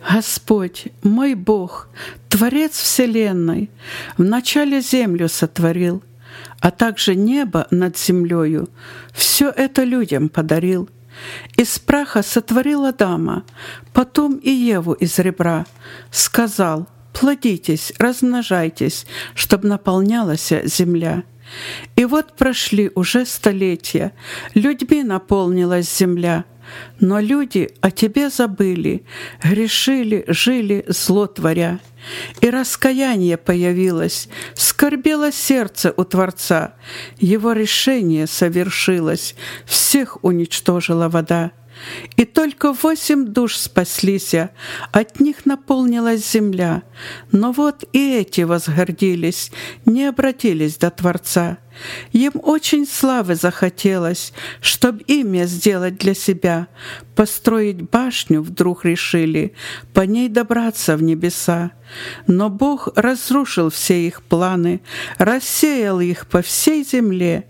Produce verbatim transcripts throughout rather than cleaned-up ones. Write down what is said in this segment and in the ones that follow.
Господь, мой Бог, Творец вселенной, вначале землю сотворил, а также небо над землею, все это людям подарил. Из праха сотворил Адама, потом и Еву из ребра. Сказал: плодитесь, размножайтесь, чтоб наполнялась земля. И вот прошли уже столетия, людьми наполнилась земля. Но люди о Тебе забыли, грешили, жили, зло творя. И раскаяние появилось, скорбело сердце у Творца. Его решение совершилось, всех уничтожила вода. И только восемь душ спаслись, от них наполнилась земля. Но вот и эти возгордились, не обратились до Творца. Им очень славы захотелось, чтоб имя сделать для себя. Построить башню вдруг решили, по ней добраться в небеса. Но Бог разрушил все их планы, рассеял их по всей земле.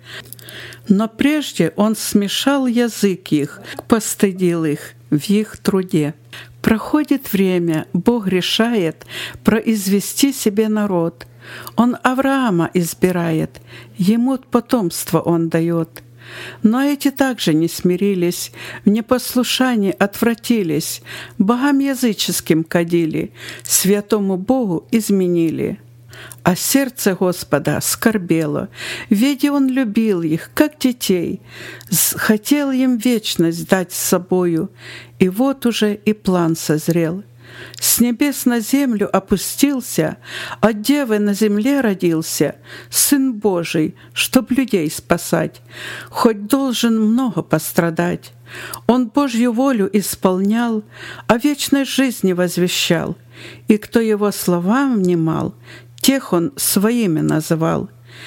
Но прежде Он смешал язык их, постыдил их в их труде. Проходит время, Бог решает произвести себе народ. Он Авраама избирает, ему потомство Он дает. Но эти также не смирились, в непослушании отвратились, богам языческим кадили, святому Богу изменили. А сердце Господа скорбело, ведь Он любил их, как детей, хотел им вечность дать с собою, и вот уже и план созрел. С небес на землю опустился, от девы на земле родился Сын Божий, чтоб людей спасать, хоть должен много пострадать. Он Божью волю исполнял, о вечной жизни возвещал, и кто Его словам внимал, тех Он своими называл.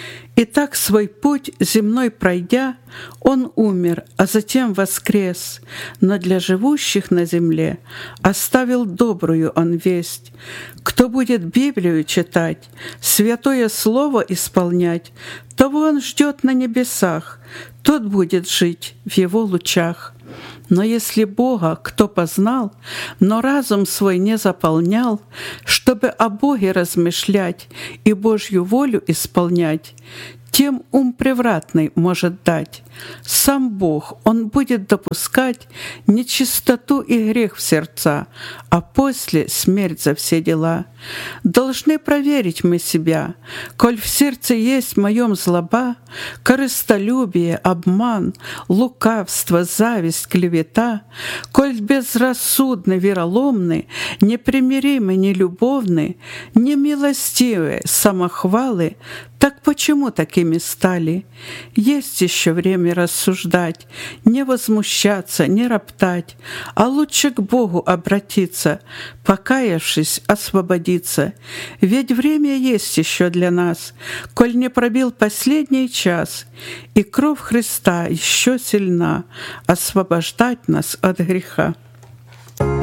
И так свой путь земной пройдя, Он умер, а затем воскрес, но для живущих на земле оставил добрую Он весть. Кто будет Библию читать, святое слово исполнять, того Он ждет на небесах, тот будет жить в Его лучах. Но если Бога кто познал, но разум свой не заполнял, чтобы о Боге размышлять и Божью волю исполнять, тем ум превратный может дать. Сам Бог, Он будет допускать нечистоту и грех в сердца, а после смерть за все дела. Должны проверить мы себя, коль в сердце есть моем злоба, корыстолюбие, обман, лукавство, зависть, клевета, коль безрассудны, вероломны, непримиримы, нелюбовны, немилостивы, самохвалы, так почему такими стали? Есть еще время рассуждать, не возмущаться, не роптать, а лучше к Богу обратиться, покаявшись, освободиться. Ведь время есть еще для нас, коль не пробил последний час, и кровь Христа еще сильна освобождать нас от греха.